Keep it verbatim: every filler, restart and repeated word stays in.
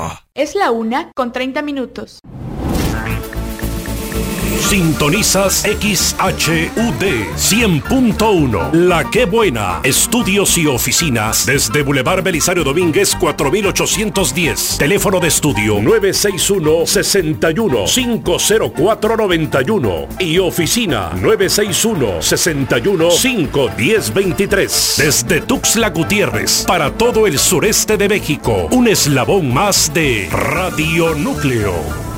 hora. Es la una con treinta minutos. Sintonizas X H U D cien punto uno. La Qué Buena. Estudios y oficinas desde Boulevard Belisario Domínguez cuatro mil ochocientos diez. Teléfono de estudio nueve seis uno, seis uno, cinco cero cuatro, nueve uno y oficina nueve seis uno, seis uno, cinco uno cero, dos tres. Desde Tuxtla Gutiérrez para todo el sureste de México. Un eslabón más de Radio Núcleo.